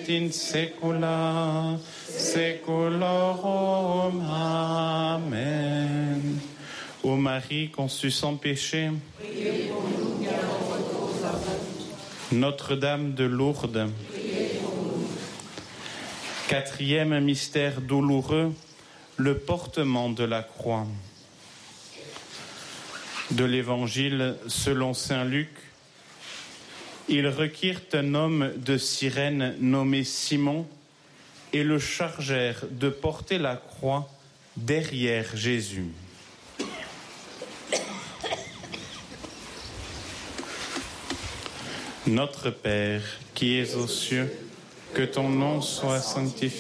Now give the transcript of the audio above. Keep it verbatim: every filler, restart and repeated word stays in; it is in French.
in saecula saeculorum. Amen. Ô Marie conçue sans péché, Notre-Dame de Lourdes, quatrième mystère douloureux, le portement de la croix. De l'Évangile selon saint Luc, ils requirent un homme de Cyrène nommé Simon et le chargèrent de porter la croix derrière Jésus. Notre Père, qui es aux cieux, que ton nom soit sanctifié.